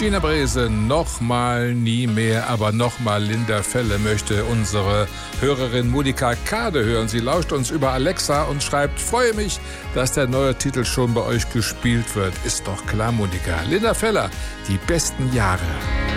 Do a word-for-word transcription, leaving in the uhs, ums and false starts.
Gina Brese, nochmal, nie mehr, aber nochmal Linda Felle möchte unsere Hörerin Monika Kade hören. Sie lauscht uns über Alexa und schreibt, freue mich, dass der neue Titel schon bei euch gespielt wird. Ist doch klar, Monika. Linda Feller, die besten Jahre.